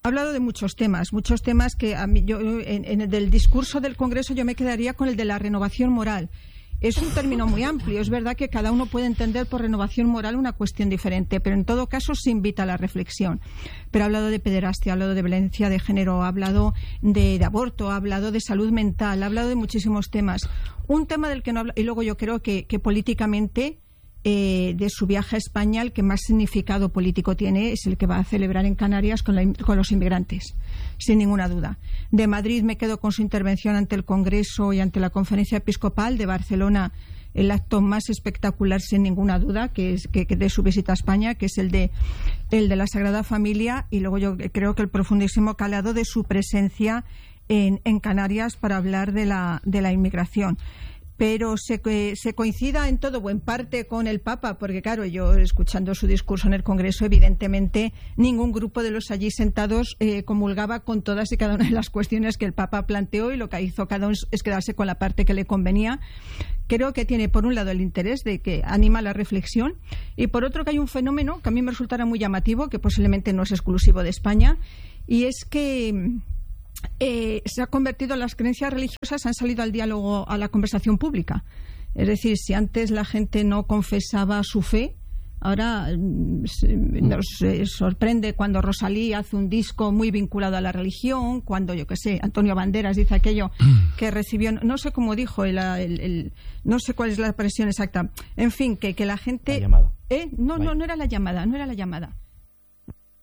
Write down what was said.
Ha hablado de muchos temas que a mí, en el del discurso del Congreso yo me quedaría con el de la renovación moral. Es un término muy amplio, es verdad que cada uno puede entender por renovación moral una cuestión diferente, pero en todo caso se invita a la reflexión. Pero ha hablado de pederastia, ha hablado de violencia de género, ha hablado de aborto, ha hablado de salud mental, ha hablado de muchísimos temas. Un tema del que no habla, y luego yo creo que políticamente, de su viaje a España, el que más significado político tiene es el que va a celebrar en Canarias con los inmigrantes, sin ninguna duda. De Madrid me quedo con su intervención ante el Congreso y ante la Conferencia Episcopal. De Barcelona, el acto más espectacular, sin ninguna duda, que de su visita a España, que es el de la Sagrada Familia. Y luego yo creo que el profundísimo calado de su presencia en Canarias para hablar de la inmigración. Pero se coincida en todo o en parte con el Papa, porque claro, yo escuchando su discurso en el Congreso, evidentemente ningún grupo de los allí sentados comulgaba con todas y cada una de las cuestiones que el Papa planteó, y lo que hizo cada uno es quedarse con la parte que le convenía. Creo que tiene por un lado el interés de que anima la reflexión, y por otro que hay un fenómeno que a mí me resultará muy llamativo, que posiblemente no es exclusivo de España, y es que se ha convertido, las creencias religiosas han salido al diálogo, a la conversación pública. Es decir, si antes la gente no confesaba su fe, ahora nos sorprende cuando Rosalía hace un disco muy vinculado a la religión, cuando, yo qué sé, Antonio Banderas dice aquello que recibió, no sé cómo dijo, no sé cuál es la expresión exacta. En fin, que la gente... La llamada. No era la llamada, no era la llamada.